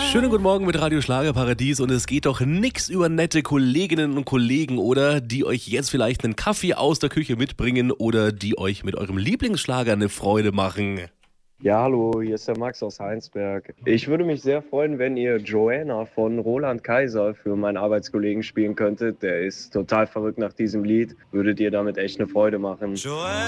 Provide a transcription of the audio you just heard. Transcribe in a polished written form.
Schönen guten Morgen mit Radio Schlagerparadies und es geht doch nix über nette Kolleginnen und Kollegen, oder? Die euch jetzt vielleicht einen Kaffee aus der Küche mitbringen oder die euch mit eurem Lieblingsschlager eine Freude machen. Ja, hallo, hier ist der Max aus Heinsberg. Ich würde mich sehr freuen, wenn ihr Joanna von Roland Kaiser für meinen Arbeitskollegen spielen könntet. Der ist total verrückt nach diesem Lied. Würdet ihr damit echt eine Freude machen. Joanna.